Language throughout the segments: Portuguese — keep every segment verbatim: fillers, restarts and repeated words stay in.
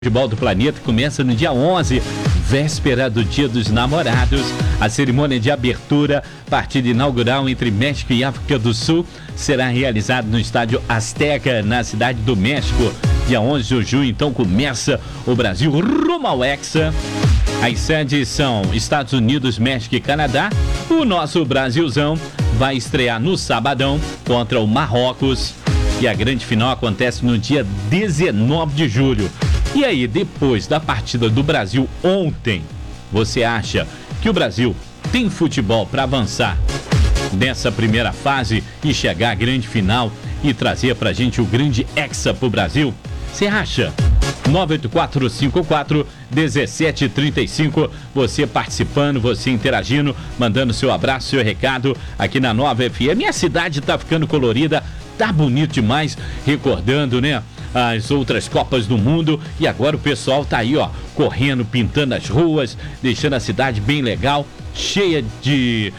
Futebol do Planeta começa no dia onze, véspera do Dia dos Namorados. A cerimônia de abertura, partida inaugural entre México e África do Sul, será realizada no estádio Azteca, na cidade do México. Dia onze de junho, então, começa o Brasil rumo ao Hexa. As sedes são Estados Unidos, México e Canadá. O nosso Brasilzão vai estrear no sabadão contra o Marrocos. E a grande final acontece no dia dezenove de julho. E aí, depois da partida do Brasil ontem, você acha que o Brasil tem futebol para avançar nessa primeira fase e chegar à grande final e trazer pra gente o grande Hexa pro Brasil? Você acha? nove oito quatro cinco quatro um sete três cinco, você participando, você interagindo, mandando seu abraço, seu recado aqui na Nova F M. Minha cidade tá ficando colorida, tá bonito demais, recordando, né, as outras Copas do Mundo, e agora o pessoal tá aí, ó, correndo, pintando as ruas, deixando a cidade bem legal, cheia de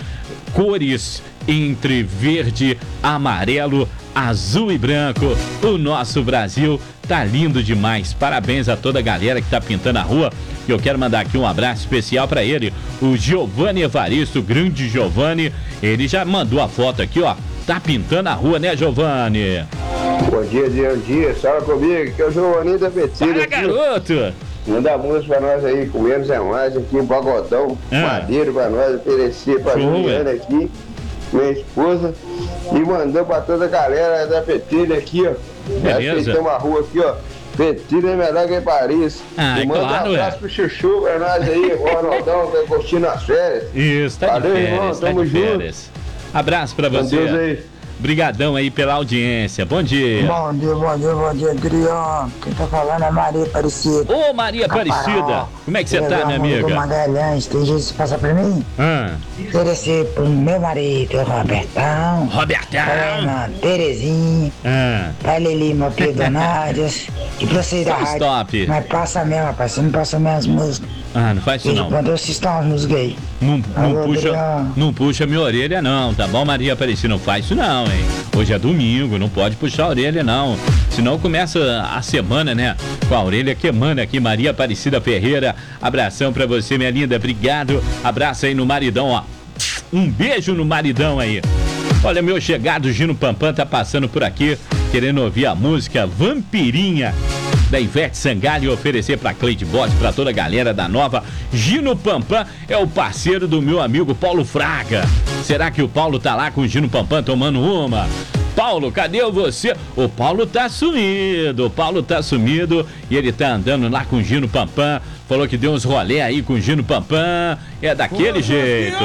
cores entre verde, amarelo, azul e branco. O nosso Brasil tá lindo demais. Parabéns a toda a galera que tá pintando a rua. E eu quero mandar aqui um abraço especial para ele, o Giovanni Evaristo, o grande Giovanni. Ele já mandou a foto aqui, ó. Tá pintando a rua, né, Giovanni? Bom dia, dia, dia. Fala comigo, que é o Giovanni da Betilha. Fala, garoto! Manda música pra nós aí, com menos é mais, aqui, um pagodão, ah. madeiro pra nós, oferecer pra Juliana aqui, minha esposa, e mandou pra toda a galera da Betilha aqui, ó. Beleza. Tem uma rua aqui, ó. Betilha é melhor que em Paris. Ah, e é manda claro, um abraço é. pro Chuchu pra nós aí, o Ronaldão, que tá curtindo as férias. Isso, tá Valeu, de férias, irmão, tá tamo de junto. férias. Abraço pra você. Com Deus aí. Obrigadão aí pela audiência. Bom dia. Bom dia, bom dia, bom dia, Adriano. Quem tá falando é Maria Aparecida. Ô, Maria Aparecida. Como é que você tá, minha amiga? Do Magalhães, tem jeito de passar pra mim? Ah. Oferecer pro meu marido, o Robertão. Robertão. Ana Terezinha. Ah. Pra Lili, meu filho Donádios. E pra vocês da rádio. Stop. Mas passa mesmo, rapaz. Você não passa minhas músicas. Ah, não faz isso não. Quando vocês estão as músicas aí. Não, não, Alô, puxa, Adriano. não puxa minha orelha não, tá bom, Maria Aparecida? Não faz isso não, hein? Hoje é domingo, não pode puxar a orelha não. Senão começa a semana, né? Com a orelha queimando aqui, Maria Aparecida Ferreira. Abração pra você, minha linda, obrigado. Abraço aí no maridão, ó. Um beijo no maridão aí. Olha, meu chegado Gino Pampam tá passando por aqui, querendo ouvir a música Vampirinha da Ivete Sangalo, e oferecer pra Cleide Bote, pra toda a galera da Nova. Gino Pampam é o parceiro do meu amigo Paulo Fraga. Será que o Paulo tá lá com o Gino Pampam tomando uma? Paulo, cadê você? O Paulo tá sumido, o Paulo tá sumido e ele tá andando lá com o Gino Pampam. Falou que deu uns rolê aí com o Gino Pampam. É daquele Pô, jeito.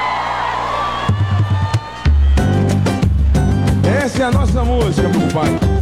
Essa é a nossa música, meu pai.